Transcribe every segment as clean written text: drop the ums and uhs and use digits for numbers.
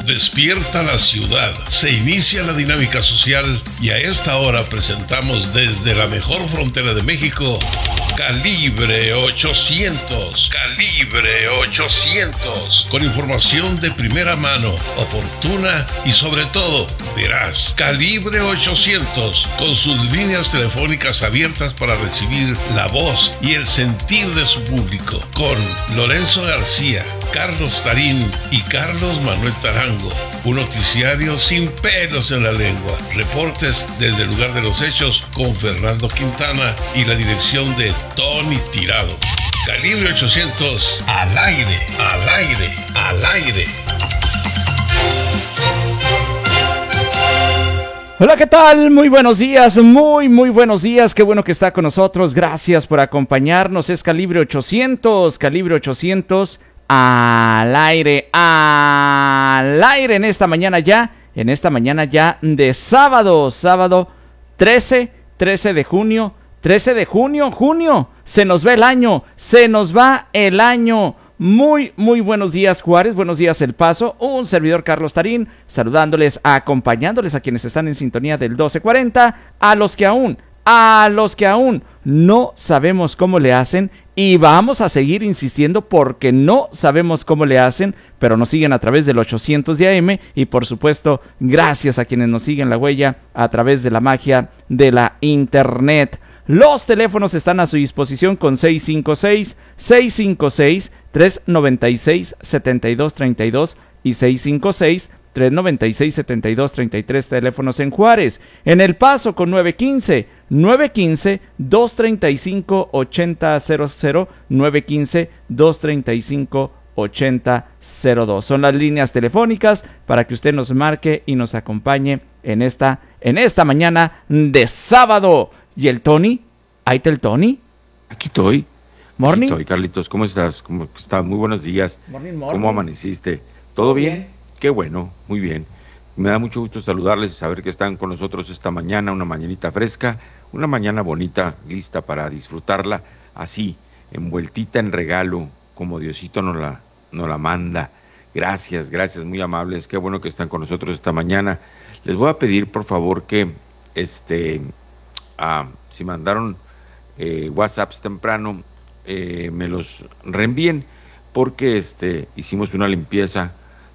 Despierta la ciudad, se inicia la dinámica social y a esta hora presentamos desde la mejor frontera de México, Calibre 800. Calibre 800. Con información de primera mano, oportuna y sobre todo veraz. Calibre 800. Con sus líneas telefónicas abiertas para recibir la voz y el sentir de su público. Con Lorenzo García, Carlos Tarín y Carlos Manuel Tarango. Un noticiario sin pelos en la lengua. Reportes desde el lugar de los hechos con Fernando Quintana y la dirección de Tony Tirado. Calibre 800, al aire, al aire, al aire. Hola, ¿qué tal? Muy buenos días, muy buenos días. Qué bueno que está con nosotros. Gracias por acompañarnos. Es Calibre 800, Calibre 800. Al aire en esta mañana ya de sábado 13 de junio, junio, se nos va el año, muy buenos días Juárez, buenos días El Paso, un servidor Carlos Tarín, saludándoles, acompañándoles a quienes están en sintonía del 1240, a los que aún no sabemos cómo le hacen. Y vamos a seguir insistiendo porque no sabemos cómo le hacen, pero nos siguen a través del 800 de AM y por supuesto gracias a quienes nos siguen la huella a través de la magia de la internet. Los teléfonos están a su disposición con 656-396-7232 y 656-396-7233, teléfonos en Juárez. En El Paso con 915-235-8000, 915-235-8002. Son las líneas telefónicas para que usted nos marque y nos acompañe en esta mañana de sábado. ¿Y el Tony? ¿Ahí está el Tony? Aquí estoy. Morning. Aquí estoy, Carlitos. ¿Cómo estás? ¿Cómo estás? Muy buenos días. Morning. ¿Cómo amaneciste? ¿Todo bien? Qué bueno, muy bien. Me da mucho gusto saludarles y saber que están con nosotros esta mañana, una mañanita fresca, una mañana bonita, lista para disfrutarla, así, envueltita en regalo, como Diosito nos la manda. Gracias, muy amables, qué bueno que están con nosotros esta mañana. Les voy a pedir, por favor, que si mandaron WhatsApps temprano, me los reenvíen, porque hicimos una limpieza.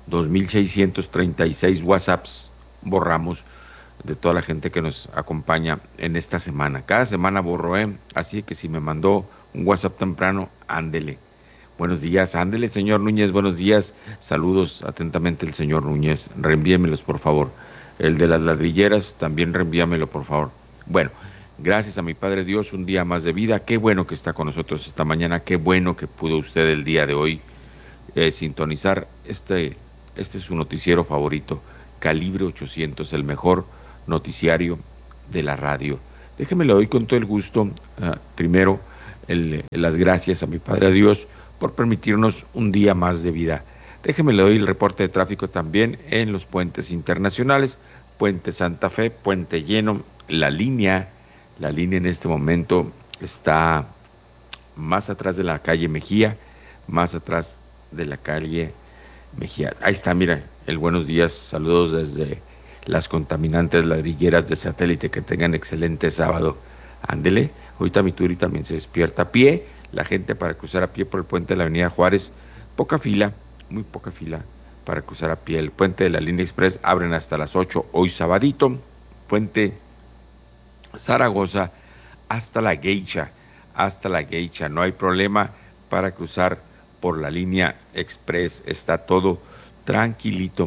2,636 WhatsApps borramos de toda la gente que nos acompaña en esta semana. Cada semana borro, así que si me mandó un WhatsApp temprano, ándele. Buenos días, ándele, señor Núñez, buenos días. Saludos atentamente el señor Núñez. Reenvíemelos, por favor. El de las ladrilleras, también reenvíamelo, por favor. Bueno, gracias a mi Padre Dios, un día más de vida. Qué bueno que está con nosotros esta mañana. Qué bueno que pudo usted el día de hoy sintonizar este es su noticiero favorito, Calibre 800, el mejor noticiario de la radio. Déjeme le doy con todo el gusto, primero, las gracias a mi Padre Dios por permitirnos un día más de vida. Déjeme le doy el reporte de tráfico también en los puentes internacionales, Puente Santa Fe, Puente Lleno, la línea en este momento está más atrás de la calle Mejía, más atrás de la calle Mejía. Ahí está, mira, el buenos días, saludos desde las contaminantes ladrilleras de Satélite, que tengan excelente sábado. Ándele, ahorita mi Turi también se despierta a pie, la gente para cruzar a pie por el puente de la avenida Juárez, poca fila, muy poca fila para cruzar a pie. El puente de la línea Express abren hasta las 8, hoy sabadito, puente Zaragoza hasta la Geisha, no hay problema para cruzar por la línea Express, está todo tranquilito.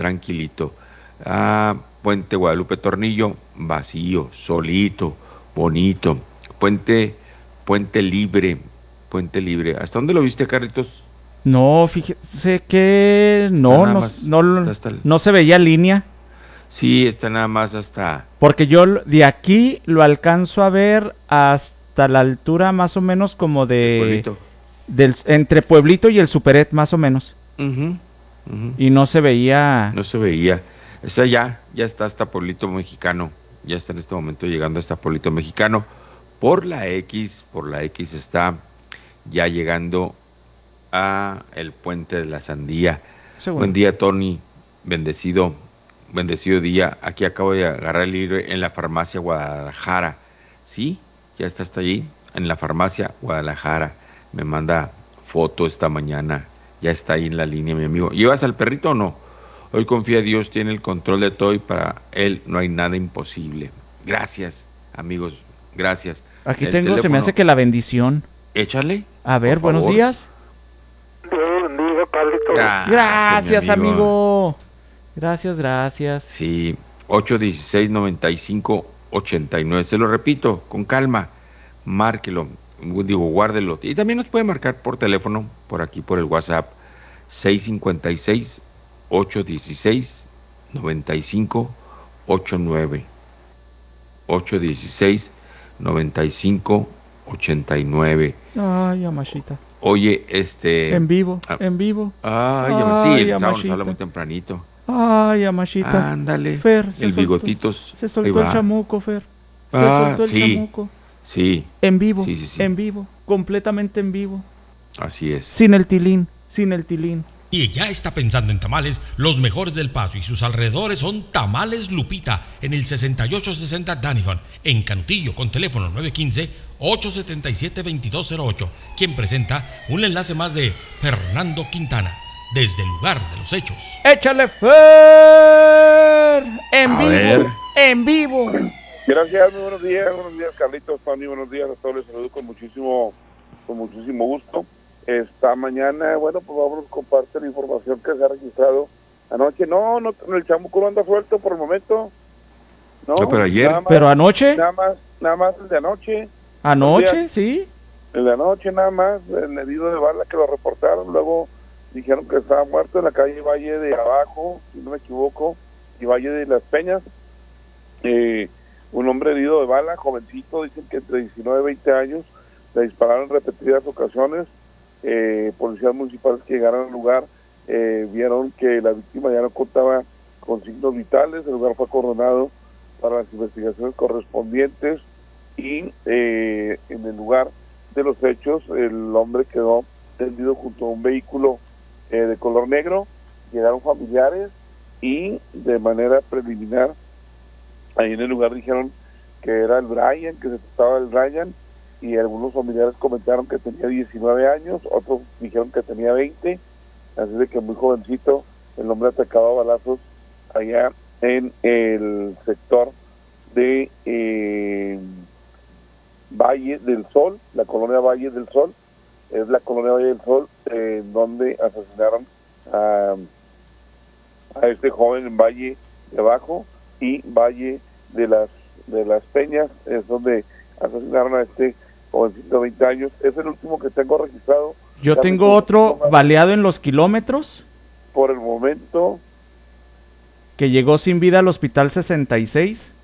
Puente Guadalupe Tornillo, vacío, solito, bonito. Puente libre. ¿Hasta dónde lo viste, Carlitos? No, fíjese que no se veía línea. Sí, está nada más hasta... Porque yo de aquí lo alcanzo a ver hasta la altura más o menos como de... entre Pueblito y el Superet, más o menos. Y no se veía. Está ya está hasta Pueblito Mexicano. Ya está en este momento llegando hasta Pueblito Mexicano. Por la X está ya llegando a el Puente de la Sandía. Buen día, Tony. bendecido día. Aquí acabo de agarrar el libro en la farmacia Guadalajara. Sí, ya está hasta allí, en la farmacia Guadalajara. Me manda foto esta mañana. Ya está ahí en la línea, mi amigo. ¿Llevas al perrito o no? Hoy confía Dios, tiene el control de todo y para Él no hay nada imposible. Gracias, amigos, gracias. Aquí El tengo, teléfono, se me hace que la bendición. échale. A ver, por buenos favor. días. Dios bendiga, Carlitos. Gracias, amigo. Gracias. Sí, 816-9589. Se lo repito, con calma. Márquelo, guárdelo. Y también nos puede marcar por teléfono, por aquí, por el WhatsApp. 656-816-9589. 816-9589. Ay, amachita. Oye, En vivo. Ay, Ay, sí, el sábado nos amachita. habla muy tempranito. Ay, amachita. Ándale. Fer, El bigotitos. Se ahí soltó el va. chamuco, Fer. Se Ah, soltó el sí. chamuco. Sí, En vivo. Sí. En vivo. Completamente en vivo. así es. Sin el tilín. Y ya está pensando en tamales, los mejores del Paso y sus alrededores son Tamales Lupita, en el 6860 Danifon, en Canutillo, con teléfono 915-877-2208, quien presenta un enlace más de Fernando Quintana, desde el lugar de los hechos. ¡Échale, Fer! A ver. En vivo. Gracias, muy buenos días, Carlitos, Tony, buenos días a todos, les saludo con muchísimo gusto. Esta mañana, bueno, pues vamos a compartir la información que se ha registrado anoche. No, el chamuco no anda suelto por el momento. No, pero ayer. nada más, ¿Pero anoche? Nada más el de anoche. ¿Anoche? Sí. El de anoche nada más, el herido de bala que lo reportaron, luego dijeron que estaba muerto en la calle Valle de Abajo, si no me equivoco, y Valle de las Peñas. Un hombre herido de bala, jovencito, dicen que entre 19 y 20 años, le dispararon en repetidas ocasiones. Policías municipales que llegaron al lugar vieron que la víctima ya no contaba con signos vitales. El lugar fue acordonado para las investigaciones correspondientes y en el lugar de los hechos el hombre quedó tendido junto a un vehículo de color negro. Llegaron familiares y de manera preliminar ahí en el lugar dijeron que era el Brian, que se trataba del Brian, y algunos familiares comentaron que tenía 19 años, otros dijeron que tenía 20, así de que muy jovencito, el hombre atacaba a balazos allá en el sector de Valle del Sol, la colonia Valle del Sol, es la colonia Valle del Sol, donde asesinaron a este joven en Valle de Abajo y Valle de las Peñas, es donde asesinaron a este jovencito de 20 años. Es el último que tengo registrado. Yo tengo otro baleado en Los Kilómetros, por el momento. que llegó sin vida al hospital 66.